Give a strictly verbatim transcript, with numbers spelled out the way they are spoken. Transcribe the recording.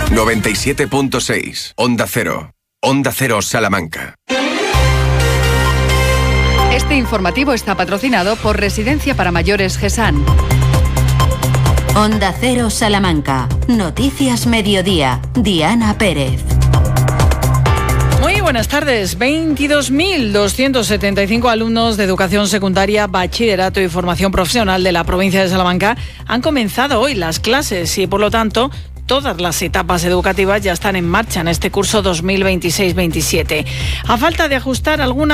noventa y siete punto seis. Onda Cero. Onda Cero Salamanca. Este informativo está patrocinado por Residencia para Mayores GESAN. Onda Cero Salamanca. Noticias Mediodía. Diana Pérez. Muy buenas tardes. veintidós mil doscientos setenta y cinco alumnos de educación secundaria, bachillerato y formación profesional de la provincia de Salamanca han comenzado hoy las clases y, por lo tanto, todas las etapas educativas ya están en marcha en este curso dos mil veintiséis veintisiete. A falta de ajustar alguna